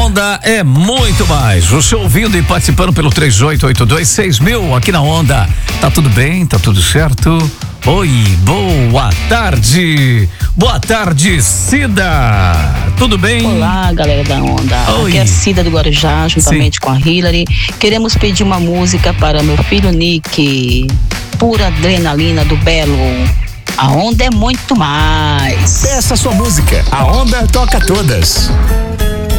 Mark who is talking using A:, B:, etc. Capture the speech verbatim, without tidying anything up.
A: Onda é muito mais. Você ouvindo e participando pelo três oito oito dois seis mil aqui na Onda. Tá tudo bem? Tá tudo certo? Oi, boa tarde. Boa tarde, Cida. Tudo bem?
B: Olá, galera da Onda.
A: Oi.
B: Aqui é a Cida do Guarujá, juntamente Sim. com a Hilary. Queremos pedir uma música para meu filho Nick. Pura adrenalina do Belo. A Onda é muito mais.
C: Peça sua música. A Onda toca todas.